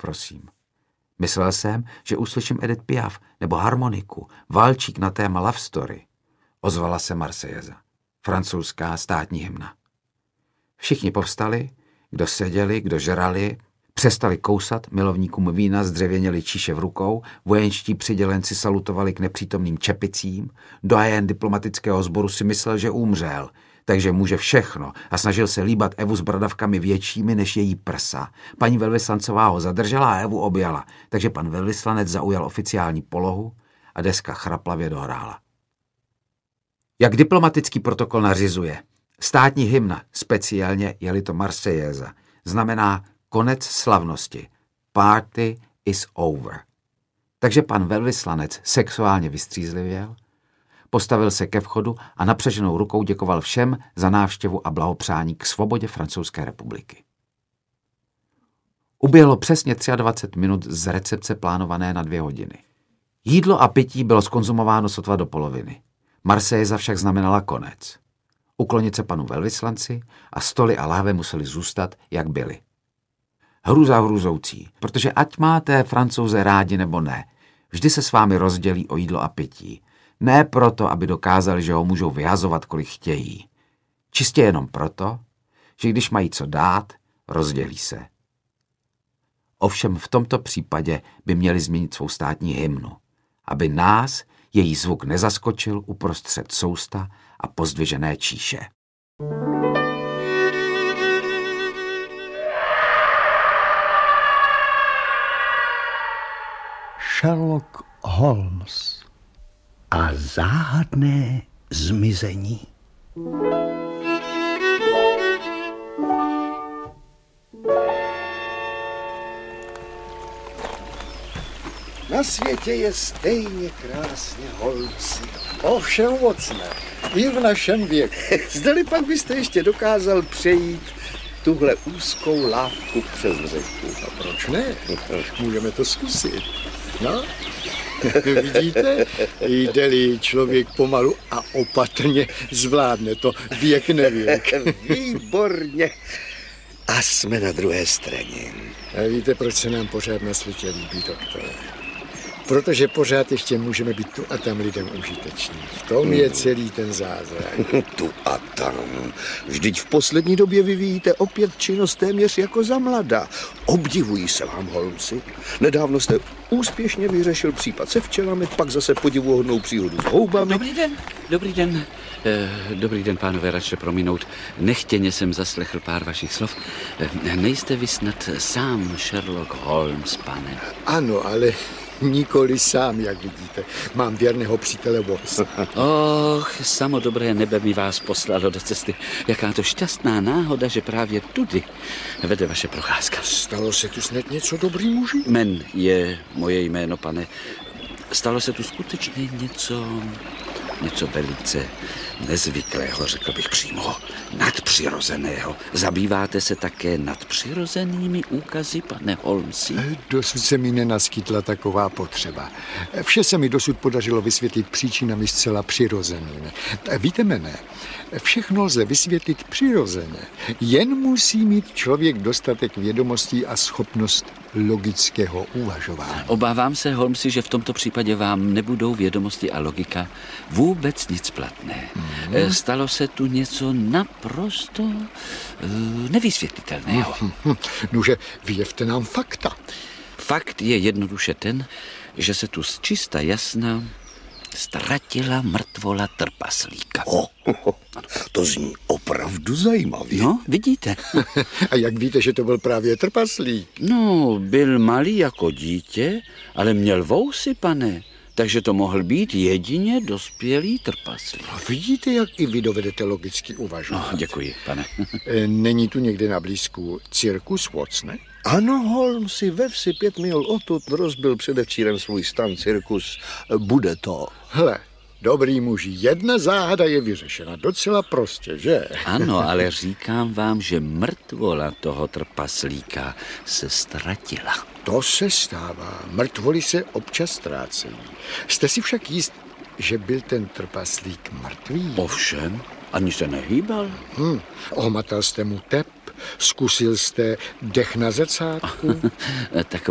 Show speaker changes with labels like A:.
A: prosím. Myslel jsem, že uslyším Edith Piaf nebo harmoniku, valčík na téma Love Story. Ozvala se Marsejeza, francouzská státní hymna. Všichni povstali, kdo seděli, kdo žrali, přestali kousat, milovníkům vína zdřevěněli číše v rukou, vojenští přidělenci salutovali k nepřítomným čepicím, doyen diplomatického sboru si myslel, že umřel, takže může všechno a snažil se líbat Evu s bradavkami většími než její prsa. Paní velvyslancová ho zadržela a Evu objala, takže pan velvyslanec zaujal oficiální polohu a deska chraplavě dohrála. Jak diplomatický protokol nařizuje, státní hymna, speciálně je-li to Marsejeza, znamená konec slavnosti. Party is over. Takže pan velvyslanec sexuálně vystřízlivěl, postavil se ke vchodu a napřeženou rukou děkoval všem za návštěvu a blahopřání k svobodě Francouzské republiky. Uběhlo přesně 23 minut z recepce plánované na 2 hodiny. Jídlo a pití bylo zkonzumováno sotva do poloviny. Marsejeza však znamenala konec. Uklonit se panu velvyslanci a stoly a láhve museli zůstat, jak byly. Hrůza hrůzoucí, protože ať máte Francouze rádi nebo ne, vždy se s vámi rozdělí o jídlo a pití. Ne proto, aby dokázali, že ho můžou vyhazovat, kolik chtějí. Čistě jenom proto, že když mají co dát, rozdělí se. Ovšem v tomto případě by měli změnit svou státní hymnu, aby nás její zvuk nezaskočil uprostřed sousta a pozdvižené číše.
B: Sherlock Holmes a záhadné zmizení.
C: Na světě je stejně krásně, Holmesi. Ovšem, Watson, i v našem věku. Zdali pak byste ještě dokázal přejít tuhle úzkou lávku přes řeku. A proč ne? Můžeme to zkusit. No, vidíte? Jde-li člověk pomalu a opatrně, zvládne to věk nevěk. Výborně. A jsme na druhé straně. A víte, proč se nám pořád na světě líbí, doktore? Protože pořád ještě můžeme být tu a tam lidem užiteční. V tom je celý ten zázrak.
D: Tu a tam. Vždyť v poslední době vyvíjíte opět činnost téměř jako za mlada. Obdivují se vám, Holmesi. Nedávno jste úspěšně vyřešil případ se včelami, pak zase podivuhodnou příhodu s houbami.
E: Dobrý den, pánové, radši prominout. Nechtěně jsem zaslechl pár vašich slov. Nejste vy snad sám Sherlock Holmes, pane?
C: Ano, ale nikoli sám, jak vidíte. Mám věrného přítele Watsona.
E: Och, samo dobré nebe mi vás poslalo do cesty. Jaká to šťastná náhoda, že právě tudy vede vaše procházka.
C: Stalo se tu snad něco, dobrý muži?
E: Men je moje jméno, pane. Stalo se tu skutečně něco velice nezvyklého, řekl bych přímo, nadpřirozeného. Zabýváte se také nadpřirozenými úkazy, pane Holmesi?
C: Dosud se mi nenaskytla taková potřeba. Vše se mi dosud podařilo vysvětlit příčinami zcela přirozenými. Víte, mene, všechno lze vysvětlit přirozeně. Jen musí mít člověk dostatek vědomostí a schopnost logického uvažování.
E: Obávám se, Holmesi, že v tomto případě vám nebudou vědomosti a logika vůbec nic platné. Stalo se tu něco naprosto nevysvětlitelného.
C: Nože, vyjevte nám fakta.
E: Fakt je jednoduše ten, že se tu zčista jasna ztratila mrtvola trpaslíka.
D: To zní opravdu zajímavě.
E: No, vidíte.
C: A jak víte, že to byl právě trpaslík?
E: No, byl malý jako dítě, ale měl vousy, pane. Takže to mohl být jedině dospělý trpaslík.
C: Vidíte, jak i vy dovedete logicky uvažovat.
E: No, děkuji, pane.
C: Není tu někde na blízku cirkus, Watsone?
D: Ano, Holmesi, ve vsi 5 mil odtud rozbil předevčírem svůj stan cirkus. Bude to.
C: Hle, dobrý muži, jedna záhada je vyřešena docela prostě, že?
E: Ano, ale říkám vám, že mrtvola toho trpaslíka se ztratila.
C: To se stává. Mrtvoly se občas ztrácejí. Jste si však jist, že byl ten trpaslík mrtvý?
E: Ovšem, ani se nehýbal.
C: Ohmatal jste mu tep? Zkusil jste dech na zrcátku?
E: Tak